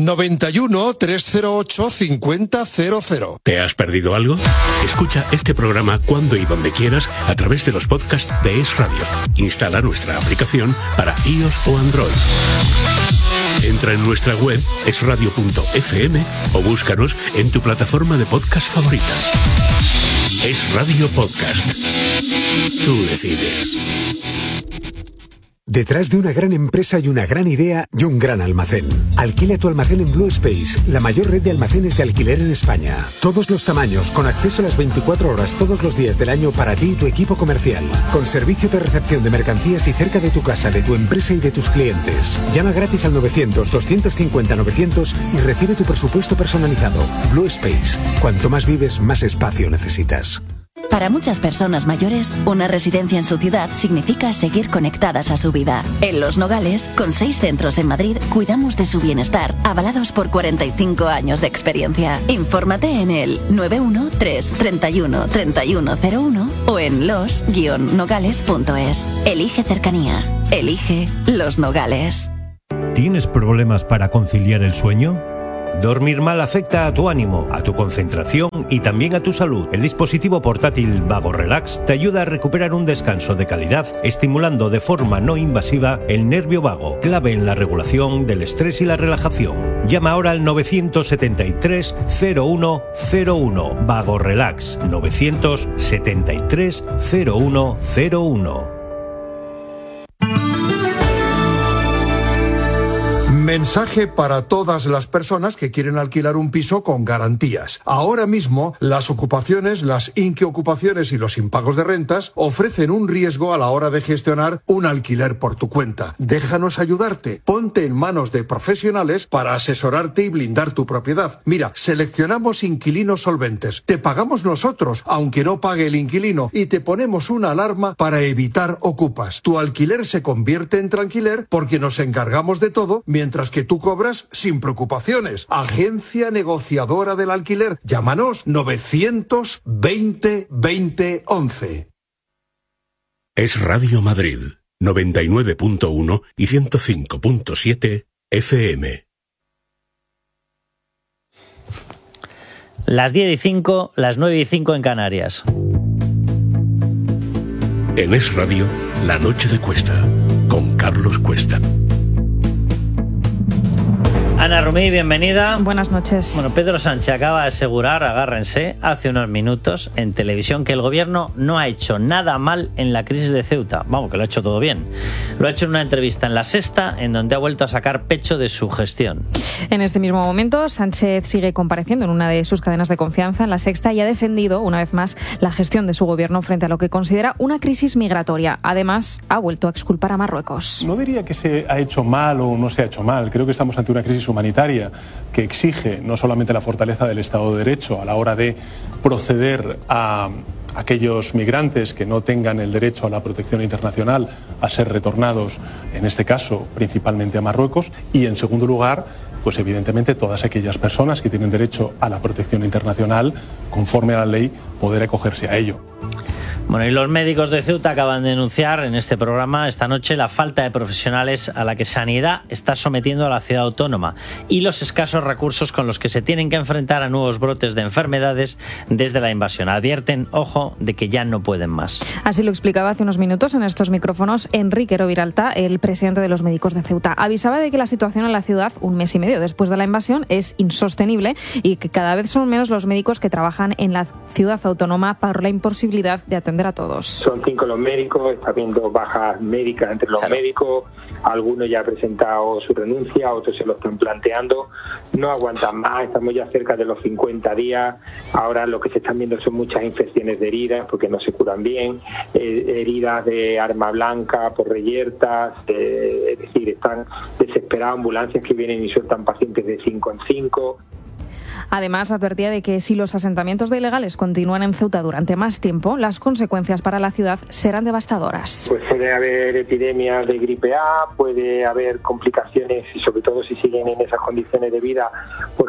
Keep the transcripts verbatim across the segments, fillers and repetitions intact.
noventa y uno, trescientos ocho, cincuenta cero cero. ¿Te has perdido algo? Escucha este programa cuando y donde quieras a través de los podcasts de Es Radio. Instala nuestra aplicación para iOS o Android. Entra en nuestra web es radio punto efe eme o búscanos en tu plataforma de podcast favorita. Es Radio Podcast. Tú decides. Detrás de una gran empresa y una gran idea y un gran almacén. Alquila tu almacén en Blue Space, la mayor red de almacenes de alquiler en España. Todos los tamaños, con acceso a las veinticuatro horas todos los días del año para ti y tu equipo comercial. Con servicio de recepción de mercancías y cerca de tu casa, de tu empresa y de tus clientes. Llama gratis al novecientos, doscientos cincuenta, novecientos y recibe tu presupuesto personalizado. Blue Space. Cuanto más vives, más espacio necesitas. Para muchas personas mayores, una residencia en su ciudad significa seguir conectadas a su vida. En Los Nogales, con seis centros en Madrid, cuidamos de su bienestar, avalados por cuarenta y cinco años de experiencia. Infórmate en el nueve uno tres, treinta y uno, treinta y uno cero uno o en los guion nogales punto es. Elige cercanía. Elige Los Nogales. ¿Tienes problemas para conciliar el sueño? Dormir mal afecta a tu ánimo, a tu concentración y también a tu salud. El dispositivo portátil Vago Relax te ayuda a recuperar un descanso de calidad, estimulando de forma no invasiva el nervio vago, clave en la regulación del estrés y la relajación. Llama ahora al novecientos setenta y tres, cero uno cero uno. Vago Relax, novecientos setenta y tres, cero uno cero uno. Mensaje para todas las personas que quieren alquilar un piso con garantías. Ahora mismo, las ocupaciones, las inquiocupaciones y los impagos de rentas ofrecen un riesgo a la hora de gestionar un alquiler por tu cuenta. Déjanos ayudarte. Ponte en manos de profesionales para asesorarte y blindar tu propiedad. Mira, seleccionamos inquilinos solventes. Te pagamos nosotros, aunque no pague el inquilino, y te ponemos una alarma para evitar ocupas. Tu alquiler se convierte en tranquiler porque nos encargamos de todo, mientras que tú cobras sin preocupaciones. Agencia negociadora del alquiler. Llámanos novecientos veinte, veinte, once. Es Radio Madrid, noventa y nueve punto uno y ciento cinco punto siete efe eme. Las diez y cinco, las nueve y cinco en Canarias. En Es Radio, La Noche de Cuesta, con Carlos Cuesta. Ana Rumí, bienvenida. Buenas noches. Bueno, Pedro Sánchez acaba de asegurar, agárrense, hace unos minutos en televisión que el gobierno no ha hecho nada mal en la crisis de Ceuta. Vamos, que lo ha hecho todo bien. Lo ha hecho en una entrevista en La Sexta, en donde ha vuelto a sacar pecho de su gestión. En este mismo momento, Sánchez sigue compareciendo en una de sus cadenas de confianza, en La Sexta, y ha defendido, una vez más, la gestión de su gobierno frente a lo que considera una crisis migratoria. Además, ha vuelto a exculpar a Marruecos. No diría que se ha hecho mal o no se ha hecho mal. Creo que estamos ante una crisis humanitaria que exige no solamente la fortaleza del Estado de Derecho a la hora de proceder a aquellos migrantes que no tengan el derecho a la protección internacional a ser retornados, en este caso principalmente a Marruecos, y en segundo lugar, pues evidentemente todas aquellas personas que tienen derecho a la protección internacional conforme a la ley poder acogerse a ello. Bueno, y los médicos de Ceuta acaban de denunciar en este programa esta noche la falta de profesionales a la que Sanidad está sometiendo a la ciudad autónoma y los escasos recursos con los que se tienen que enfrentar a nuevos brotes de enfermedades desde la invasión. Advierten, ojo, de que ya no pueden más. Así lo explicaba hace unos minutos en estos micrófonos Enrique Roviralta, el presidente de los médicos de Ceuta. Avisaba de que la situación en la ciudad, un mes y medio después de la invasión, es insostenible y que cada vez son menos los médicos que trabajan en la ciudad autónoma por la imposibilidad de atender a todos. Son cinco los médicos, está habiendo bajas médicas entre los claro. médicos, algunos ya han presentado su renuncia, otros se lo están planteando, no aguantan más, estamos ya cerca de los cincuenta días, ahora lo que se están viendo son muchas infecciones de heridas porque no se curan bien, eh, heridas de arma blanca por reyertas, eh, es decir, están desesperadas ambulancias que vienen y sueltan pacientes de cinco en cinco. Además, advertía de que si los asentamientos de ilegales continúan en Ceuta durante más tiempo, las consecuencias para la ciudad serán devastadoras. Pues puede haber epidemias de gripe A, puede haber complicaciones y sobre todo si siguen en esas condiciones de vida, pues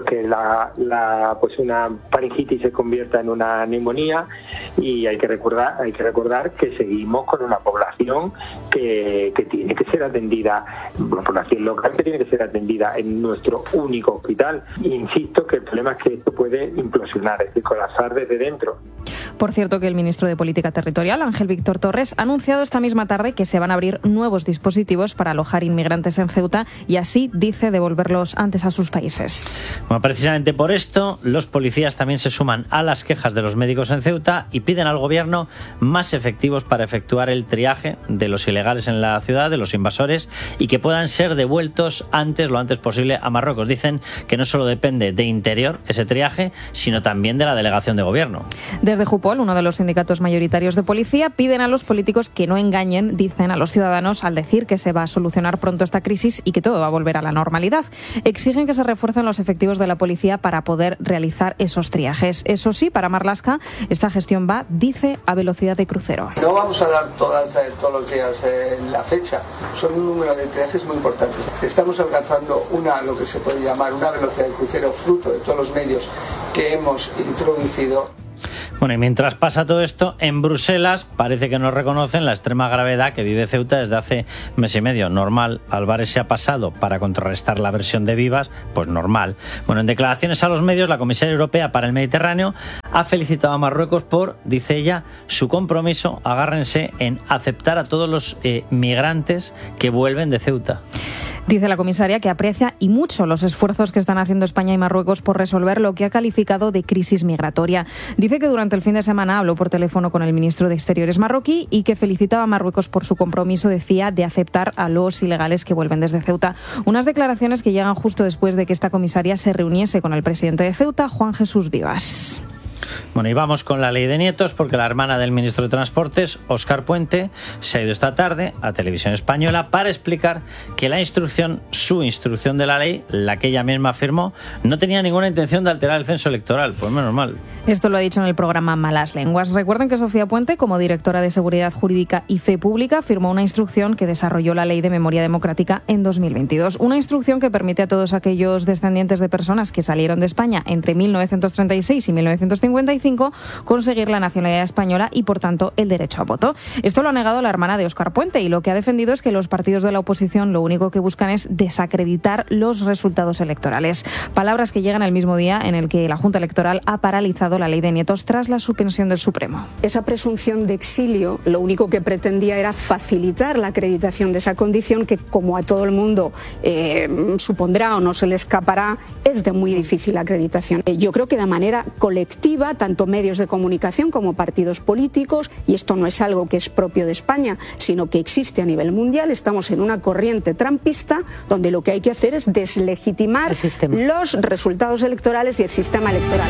que la, la pues una faringitis se convierta en una neumonía, y hay que recordar hay que recordar que seguimos con una población que, que tiene que ser atendida, una población local que tiene que ser atendida en nuestro único hospital. E insisto que el problema es que esto puede implosionar, es decir, colapsar desde dentro. Por cierto, que el ministro de Política Territorial, Ángel Víctor Torres, ha anunciado esta misma tarde que se van a abrir nuevos dispositivos para alojar inmigrantes en Ceuta y así, dice, devolverlos antes a sus países. Bueno, precisamente por esto, los policías también se suman a las quejas de los médicos en Ceuta y piden al gobierno más efectivos para efectuar el triaje de los ilegales en la ciudad, de los invasores, y que puedan ser devueltos antes, lo antes posible, a Marruecos. Dicen que no solo depende de Interior ese triaje, sino también de la delegación de gobierno. Desde Jupol, uno de los sindicatos mayoritarios de policía, piden a los políticos que no engañen, dicen, a los ciudadanos al decir que se va a solucionar pronto esta crisis y que todo va a volver a la normalidad. Exigen que se refuercen los efectivos de la policía para poder realizar esos triajes. Eso sí, para Marlaska, esta gestión va, dice, a velocidad de crucero. No vamos a dar todas, eh, todos los días eh, la fecha. Son un número de triajes muy importantes. Estamos alcanzando una, lo que se puede llamar una velocidad de crucero, fruto de todos los medios que hemos introducido. Bueno, y mientras pasa todo esto, en Bruselas parece que no reconocen la extrema gravedad que vive Ceuta desde hace mes y medio. Normal, Álvarez se ha pasado para contrarrestar la versión de Vivas, pues normal. Bueno, en declaraciones a los medios, la comisaria europea para el Mediterráneo ha felicitado a Marruecos por, dice ella, su compromiso, agárrense, en aceptar a todos los eh, migrantes que vuelven de Ceuta. Dice la comisaria que aprecia y mucho los esfuerzos que están haciendo España y Marruecos por resolver lo que ha calificado de crisis migratoria. Dice que durante el fin de semana habló por teléfono con el ministro de Exteriores marroquí y que felicitaba a Marruecos por su compromiso, decía, de aceptar a los ilegales que vuelven desde Ceuta. Unas declaraciones que llegan justo después de que esta comisaria se reuniese con el presidente de Ceuta, Juan Jesús Vivas. Bueno, y vamos con la ley de nietos, porque la hermana del ministro de Transportes, Óscar Puente, se ha ido esta tarde a Televisión Española para explicar que la instrucción, su instrucción de la ley, la que ella misma firmó, no tenía ninguna intención de alterar el censo electoral. Pues menos mal. Esto lo ha dicho en el programa Malas Lenguas. Recuerden que Sofía Puente, como directora de Seguridad Jurídica y Fe Pública, firmó una instrucción que desarrolló la Ley de Memoria Democrática en dos mil veintidós. Una instrucción que permite a todos aquellos descendientes de personas que salieron de España entre mil novecientos treinta y seis y mil novecientos cincuenta y cinco conseguir la nacionalidad española y, por tanto, el derecho a voto. Esto lo ha negado la hermana de Óscar Puente y lo que ha defendido es que los partidos de la oposición lo único que buscan es desacreditar los resultados electorales. Palabras que llegan el mismo día en el que la Junta Electoral ha paralizado la ley de nietos tras la suspensión del Supremo. Esa presunción de exilio lo único que pretendía era facilitar la acreditación de esa condición que, como a todo el mundo eh, supondrá o no se le escapará, es de muy difícil acreditación. Yo creo que de manera colectiva, tanto medios de comunicación como partidos políticos, y esto no es algo que es propio de España, sino que existe a nivel mundial, estamos en una corriente trampista donde lo que hay que hacer es deslegitimar los resultados electorales y el sistema electoral.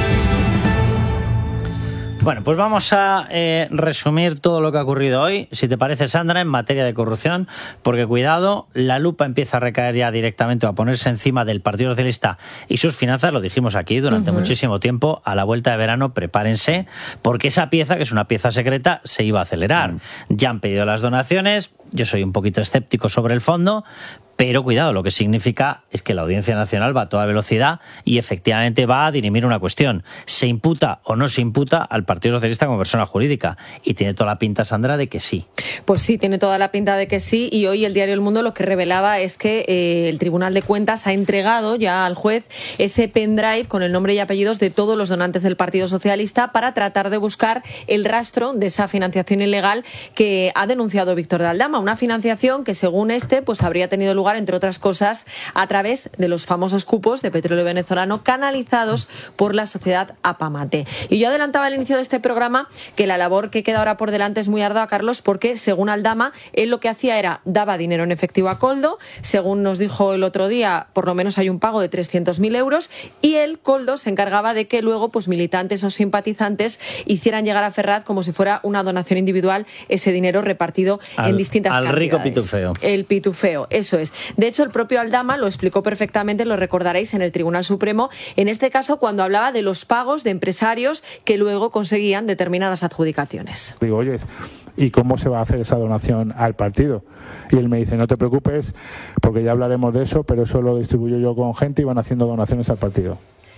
Bueno, pues vamos a eh, resumir todo lo que ha ocurrido hoy, si te parece, Sandra, en materia de corrupción, porque cuidado, la lupa empieza a recaer ya directamente o a ponerse encima del Partido Socialista y sus finanzas, lo dijimos aquí durante uh-huh. muchísimo tiempo. A la vuelta de verano, prepárense, porque esa pieza, que es una pieza secreta, se iba a acelerar. Uh-huh. Ya han pedido las donaciones, yo soy un poquito escéptico sobre el fondo, pero cuidado, lo que significa es que la Audiencia Nacional va a toda velocidad y efectivamente va a dirimir una cuestión. ¿Se imputa o no se imputa al Partido Socialista como persona jurídica? Y tiene toda la pinta, Sandra, de que sí. Pues sí, tiene toda la pinta de que sí, y hoy el diario El Mundo lo que revelaba es que eh, el Tribunal de Cuentas ha entregado ya al juez ese pendrive con el nombre y apellidos de todos los donantes del Partido Socialista para tratar de buscar el rastro de esa financiación ilegal que ha denunciado Víctor de Aldama, una financiación que, según este, pues habría tenido lugar, entre otras cosas, a través de los famosos cupos de petróleo venezolano canalizados por la sociedad Apamate. Y yo adelantaba al inicio de este programa que la labor que queda ahora por delante es muy ardua, Carlos, porque según Aldama, él lo que hacía era daba dinero en efectivo a Koldo, según nos dijo el otro día, por lo menos hay un pago de trescientos mil euros, y él, Koldo, se encargaba de que luego pues militantes o simpatizantes hicieran llegar a Ferraz como si fuera una donación individual ese dinero repartido al, en distintas al cantidades. Rico pitufeo. El pitufeo, eso es. De hecho, el propio Aldama lo explicó perfectamente, lo recordaréis, en el Tribunal Supremo, en este caso cuando hablaba de los pagos de empresarios que luego conseguían determinadas adjudicaciones. Digo, oye, ¿y cómo se va a hacer esa donación al partido? Y él me dice, no te preocupes, porque ya hablaremos de eso, pero eso lo distribuyo yo con gente y van haciendo donaciones al partido.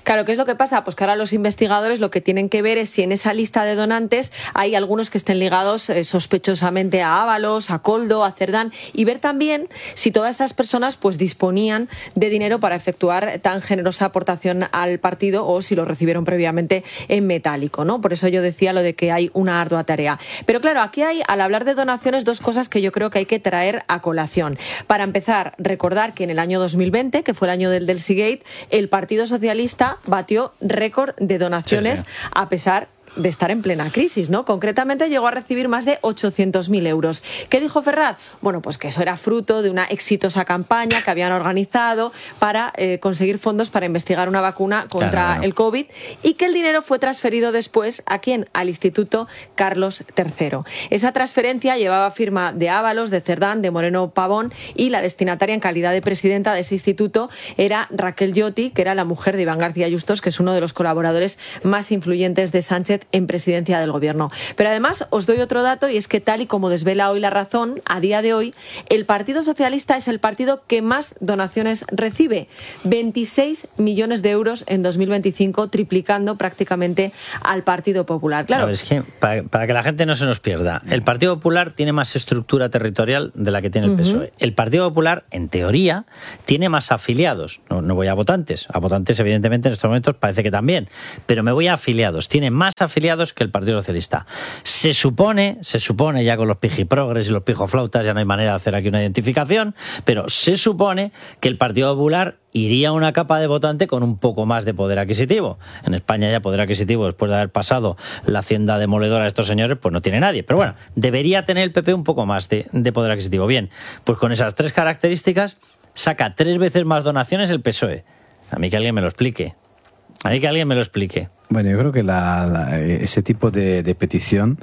Claro, ¿qué es lo que pasa? Pues que ahora los investigadores lo que tienen que ver es si en esa lista de donantes hay algunos que estén ligados eh, sospechosamente a Ábalos, a Koldo, a Cerdán, y ver también si todas esas personas pues disponían de dinero para efectuar tan generosa aportación al partido o si lo recibieron previamente en metálico, ¿no? Por eso yo decía lo de que hay una ardua tarea. Pero claro, aquí hay, al hablar de donaciones, dos cosas que yo creo que hay que traer a colación. Para empezar, recordar que en el año dos mil veinte, que fue el año del Delsigate, el Partido Socialista batió récord de donaciones, sí, sí. a pesar de estar en plena crisis, ¿no? Concretamente llegó a recibir más de ochocientos mil euros. ¿Qué dijo Ferraz? Bueno, pues que eso era fruto de una exitosa campaña que habían organizado para eh, conseguir fondos para investigar una vacuna contra claro. el COVID y que el dinero fue transferido después, ¿a quién? Al Instituto Carlos tercero. Esa transferencia llevaba firma de Ábalos, de Cerdán, de Moreno Pavón y la destinataria en calidad de presidenta de ese instituto era Raquel Lloti, que era la mujer de Iván García Justos, que es uno de los colaboradores más influyentes de Sánchez en presidencia del gobierno. Pero además os doy otro dato y es que tal y como desvela hoy La Razón, a día de hoy, el Partido Socialista es el partido que más donaciones recibe, veintiséis millones de euros en dos mil veinticinco, triplicando prácticamente al Partido Popular. Claro. A ver, es que para, para que la gente no se nos pierda, el Partido Popular tiene más estructura territorial de la que tiene el P S O E. Uh-huh. El Partido Popular, en teoría, tiene más afiliados. No, no voy a votantes. A votantes, evidentemente, en estos momentos parece que también. Pero me voy a afiliados. Tiene más afiliados afiliados que el Partido Socialista. Se supone, se supone ya con los pijiprogres y los pijoflautas, ya no hay manera de hacer aquí una identificación, pero se supone que el Partido Popular iría a una capa de votante con un poco más de poder adquisitivo. En España ya poder adquisitivo, después de haber pasado la hacienda demoledora de estos señores, pues no tiene nadie. Pero bueno, debería tener el P P un poco más de, de poder adquisitivo. Bien, pues con esas tres características saca tres veces más donaciones el P S O E. A mí que alguien me lo explique. A mí que alguien me lo explique. Bueno, yo creo que la, la, ese tipo de, de petición,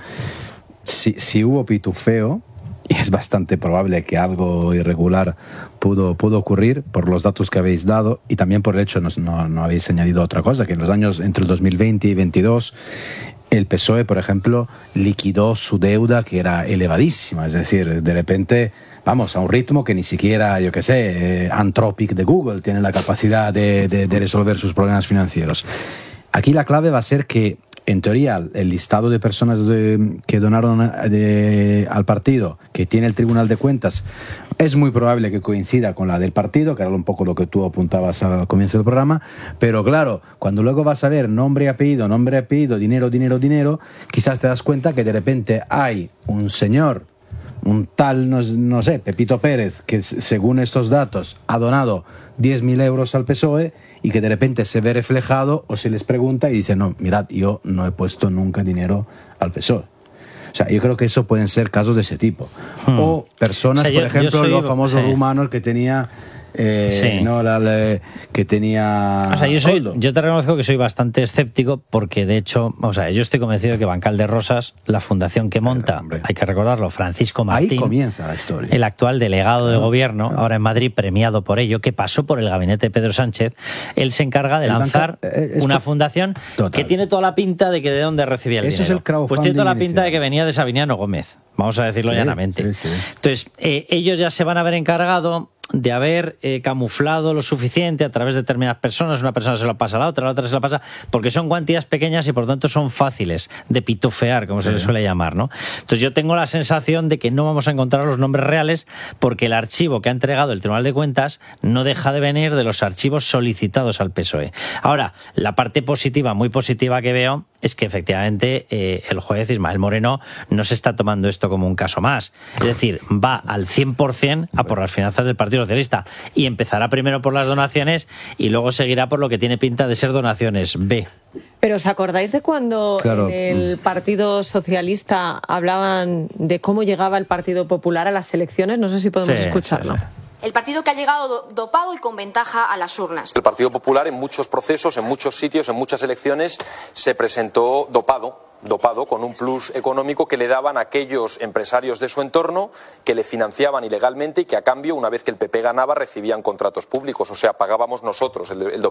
si, si hubo pitufeo, y es bastante probable que algo irregular pudo, pudo ocurrir por los datos que habéis dado y también por el hecho, no, no, no habéis añadido otra cosa, que en los años entre el dos mil veinte y veintidós el P S O E, por ejemplo, liquidó su deuda que era elevadísima, es decir, de repente... Vamos, a un ritmo que ni siquiera, yo qué sé, eh, Anthropic de Google tiene la capacidad de, de, de resolver sus problemas financieros. Aquí la clave va a ser que, en teoría, el listado de personas de, que donaron de, al partido, que tiene el Tribunal de Cuentas, es muy probable que coincida con la del partido, que era un poco lo que tú apuntabas al comienzo del programa, pero claro, cuando luego vas a ver nombre y apellido, nombre y apellido, dinero, dinero, dinero, quizás te das cuenta que de repente hay un señor, un tal, no, no sé, Pepito Pérez, que según estos datos ha donado diez mil euros al P S O E y que de repente se ve reflejado o se les pregunta y dice, no, mirad, yo no he puesto nunca dinero al P S O E. O sea, yo creo que eso pueden ser casos de ese tipo. Hmm. O personas, o sea, yo, por ejemplo, soy, los famosos sí. rumanos que tenía... Eh, sí. no, la, la, que tenía... O sea, yo, soy, yo te reconozco que soy bastante escéptico porque, de hecho, o sea, yo estoy convencido de que Bancal de Rosas, la fundación que monta, hombre, hay que recordarlo, Francisco Martín, ahí comienza la historia, el actual delegado de gobierno, ahora en Madrid, premiado por ello, que pasó por el gabinete de Pedro Sánchez, él se encarga de el lanzar banca, eh, una fundación total. Que tiene toda la pinta de que de dónde recibía el Eso dinero. Es el crowdfunding pues tiene toda la pinta inicial. de que venía de Sabiniano Gómez, vamos a decirlo sí, llanamente. Sí, sí. Entonces, eh, ellos ya se van a haber encargado de haber eh, camuflado lo suficiente a través de determinadas personas, una persona se lo pasa a la otra, la otra se lo pasa, porque son cuantías pequeñas y por tanto son fáciles de pitufear, como sí. se le suele llamar, ¿no? Entonces yo tengo la sensación de que no vamos a encontrar los nombres reales porque el archivo que ha entregado el Tribunal de Cuentas no deja de venir de los archivos solicitados al P S O E. Ahora, la parte positiva, muy positiva que veo, es que efectivamente eh, el juez Ismael Moreno no se está tomando esto como un caso más. Es decir, va al cien por ciento a por las finanzas del Partido Socialista y empezará primero por las donaciones y luego seguirá por lo que tiene pinta de ser donaciones B. Pero ¿os acordáis de cuando claro. en el Partido Socialista hablaban de cómo llegaba el Partido Popular a las elecciones? No sé si podemos sí, escucharlo. Sí, sí. El partido que ha llegado dopado y con ventaja a las urnas. El Partido Popular en muchos procesos, en muchos sitios, en muchas elecciones se presentó dopado, dopado con un plus económico que le daban a aquellos empresarios de su entorno que le financiaban ilegalmente y que a cambio, una vez que el P P ganaba, recibían contratos públicos. O sea, pagábamos nosotros el, el dopaje.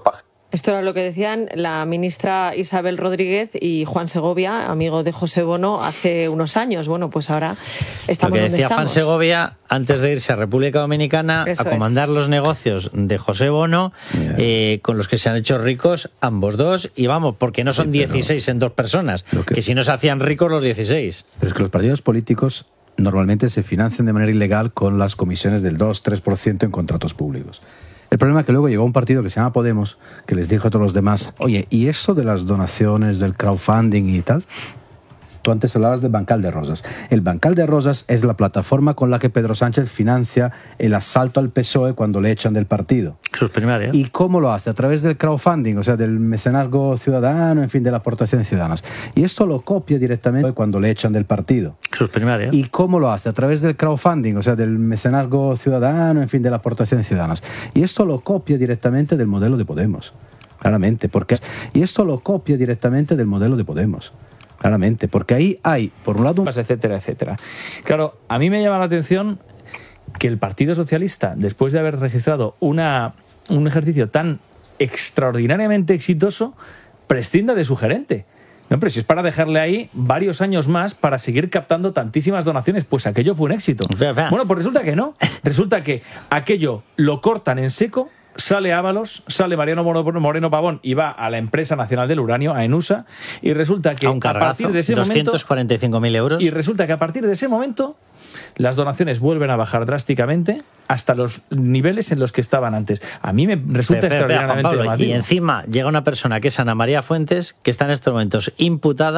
Esto era lo que decían la ministra Isabel Rodríguez y Juan Segovia, amigo de José Bono, hace unos años. Bueno, pues ahora estamos lo que donde decía estamos. Juan Segovia antes de irse a República Dominicana Eso a comandar es. los negocios de José Bono, eh, con los que se han hecho ricos ambos dos, y vamos, porque no son Sí, pero- dieciséis en dos personas, que... que si no se hacían ricos los dieciséis. Pero es que los partidos políticos normalmente se financian de manera ilegal con las comisiones del dos tres por ciento en contratos públicos. El problema es que luego llegó un partido que se llama Podemos, que les dijo a todos los demás, oye, ¿y eso de las donaciones, del crowdfunding y tal? Tú antes hablabas del Bancal de Rosas. El Bancal de Rosas es la plataforma con la que Pedro Sánchez financia el asalto al P S O E cuando le echan del partido. Sus primarias. ¿Y cómo lo hace? A través del crowdfunding, o sea, del mecenazgo ciudadano, en fin, de la aportación ciudadanas. Y esto lo copia directamente cuando le echan del partido. Sus primarias. ¿Y cómo lo hace? A través del crowdfunding, o sea, del mecenazgo ciudadano, en fin, de la aportación ciudadanas. Y esto lo copia directamente del modelo de Podemos. Claramente, porque... Y esto lo copia directamente del modelo de Podemos. Claramente, porque ahí hay, por un lado... etcétera, etcétera. Claro, a mí me llama la atención que el Partido Socialista, después de haber registrado una, un ejercicio tan extraordinariamente exitoso, prescinda de su gerente. No, pero si es para dejarle ahí varios años más para seguir captando tantísimas donaciones, pues aquello fue un éxito. Bueno, pues resulta que no. Resulta que aquello lo cortan en seco, sale Ábalos, sale Mariano Moreno Pavón y va a la Empresa Nacional del Uranio, a ENUSA, y resulta que A un a cargazo, partir de ese momento... doscientos cuarenta y cinco mil euros. Y resulta que a partir de ese momento las donaciones vuelven a bajar drásticamente hasta los niveles en los que estaban antes. A mí me resulta Espera, espera, Juan extraordinariamente Pablo, llamativo. y encima llega una persona que es Ana María Fuentes, que está en estos momentos imputada